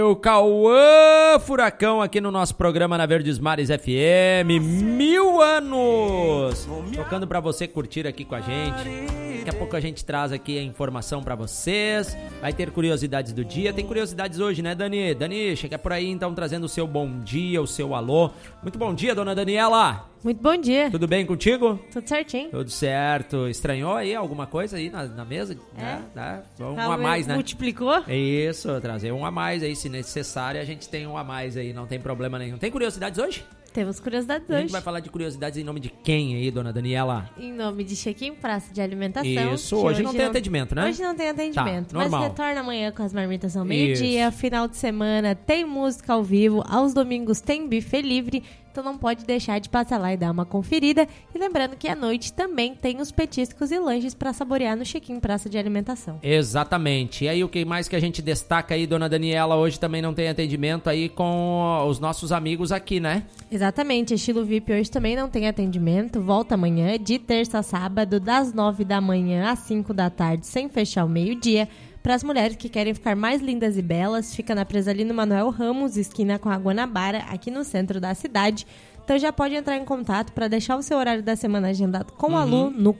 O Cauã Furacão aqui no nosso programa na Verdes Mares FM, 1000 anos! Tocando pra você curtir aqui com a gente. Daqui a pouco a gente traz aqui a informação pra vocês. Vai ter curiosidades do dia. Tem curiosidades hoje, né, Dani? Dani, chega por aí então trazendo o seu bom dia, o seu alô. Muito bom dia, dona Daniela! Muito bom dia. Tudo bem contigo? Tudo certinho. Tudo certo. Estranhou aí alguma coisa aí na mesa? Um a mais, né? Multiplicou? Isso, trazer um a mais aí, se necessário, a gente tem um a mais aí, não tem problema nenhum. Tem curiosidades hoje? Temos curiosidades A gente hoje. vai falar de curiosidades em nome de quem aí, dona Daniela? Em nome de Check-in Praça de Alimentação. Isso, hoje não tem atendimento, né? Hoje não tem atendimento, Tá, mas normal. retorna amanhã com as marmitas ao meio-dia. Final de semana tem música ao vivo, aos domingos tem buffet livre, então não pode deixar de passar lá e dar uma conferida. E lembrando que à noite também tem os petiscos e lanches para saborear no Check-in Praça de Alimentação. Exatamente. E aí o que mais que a gente destaca aí, dona Daniela? Hoje também não tem atendimento aí com os nossos amigos aqui, né? Exatamente, estilo VIP hoje também não tem atendimento, volta amanhã, de terça a sábado, das 9 da manhã às 5 da tarde, sem fechar o meio-dia. Para as mulheres que querem ficar mais lindas e belas, fica na Presalino Manuel Ramos, esquina com a Guanabara, aqui no centro da cidade. Então já pode entrar em contato para deixar o seu horário da semana agendado com a Lu no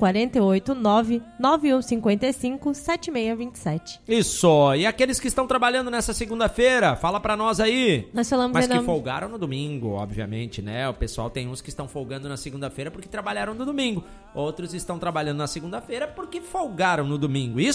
489-9155-7627. Isso. E aqueles que estão trabalhando nessa segunda-feira, fala pra nós aí. Nós falamos Mas que folgaram no domingo, obviamente, né? O pessoal tem uns que estão folgando na segunda-feira porque trabalharam no domingo. Outros estão trabalhando na segunda-feira porque folgaram no domingo. Isso